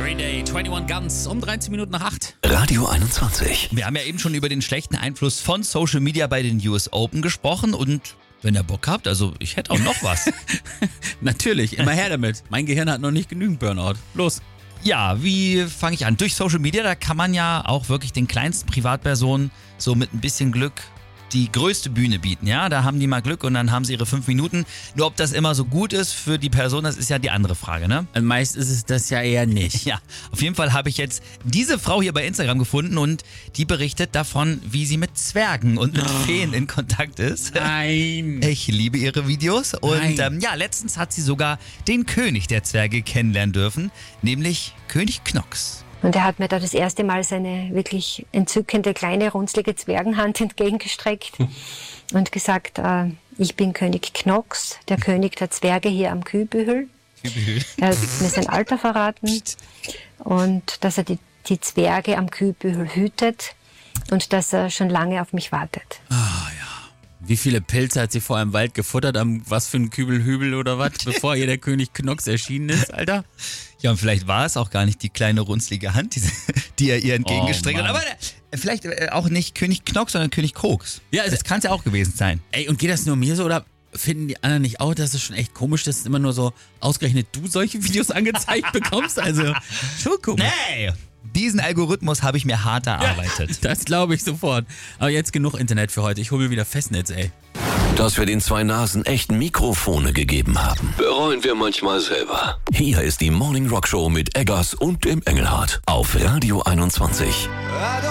Green Day, 21 Guns, um 13 Minuten nach 8. Radio 21. Wir haben ja eben schon über den schlechten Einfluss von Social Media bei den US Open gesprochen und wenn ihr Bock habt, also ich hätte auch noch was. Natürlich, immer her damit. Mein Gehirn hat noch nicht genügend Burnout. Los. Ja, wie fange ich an? Durch Social Media, da kann man ja auch wirklich den kleinsten Privatpersonen so mit ein bisschen Glück die größte Bühne bieten, ja, da haben die mal Glück und dann haben sie ihre 5 Minuten. Nur ob das immer so gut ist für die Person, das ist ja die andere Frage, ne? Meist ist es das ja eher nicht. Ja, auf jeden Fall habe ich jetzt diese Frau hier bei Instagram gefunden und die berichtet davon, wie sie mit Zwergen und mit Feen in Kontakt ist. Nein. Ich liebe ihre Videos und Nein. letztens hat sie sogar den König der Zwerge kennenlernen dürfen, nämlich König Knox. Und er hat mir da das erste Mal seine wirklich entzückende, kleine, runzlige Zwergenhand entgegengestreckt und gesagt, ich bin König Knox, der König der Zwerge hier am Kühlbühel. Er hat mir sein Alter verraten und dass er die Zwerge am Kühlbühel hütet und dass er schon lange auf mich wartet. Wie viele Pilze hat sie vor im Wald gefuttert, am was für ein Kübelhübel oder was, bevor ihr der König Knox erschienen ist, Alter? Ja, und vielleicht war es auch gar nicht die kleine runzlige Hand, die er ihr entgegengestreckt hat. Mann. Aber vielleicht auch nicht König Knox, sondern König Koks. Ja, das kann es ja auch gewesen sein. Ey, und geht das nur mir so oder finden die anderen nicht auch, dass es schon echt komisch, dass immer nur so ausgerechnet du solche Videos angezeigt bekommst? Also, schon komisch. Nee! Diesen Algorithmus habe ich mir hart erarbeitet. Das glaube ich sofort. Aber jetzt genug Internet für heute. Ich hole mir wieder Festnetz, ey. Dass wir den 2 Nasen echt Mikrofone gegeben haben, bereuen wir manchmal selber. Hier ist die Morning Rock Show mit Eggers und dem Engelhardt auf Radio 21.